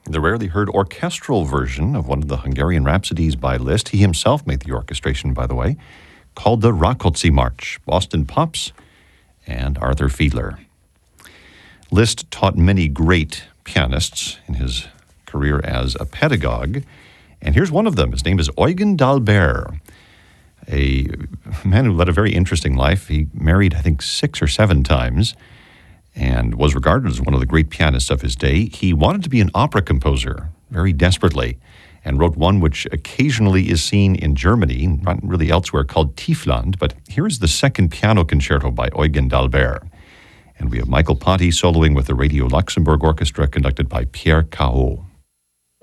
the rarely heard orchestral version of one of the Hungarian Rhapsodies by Liszt. He himself made the orchestration, by the way, called the Rákóczi March, Boston Pops, and Arthur Fiedler. Liszt taught many great pianists in his career as a pedagogue, and here's one of them. His name is Eugen d'Albert, a man who led a very interesting life. He married, I think, 6 or 7 times and was regarded as one of the great pianists of his day. He wanted to be an opera composer very desperately and wrote one which occasionally is seen in Germany, not really elsewhere, called Tiefland. But here's the second piano concerto by Eugen d'Albert. And we have Michael Ponty soloing with the Radio Luxembourg Orchestra conducted by Pierre Cao.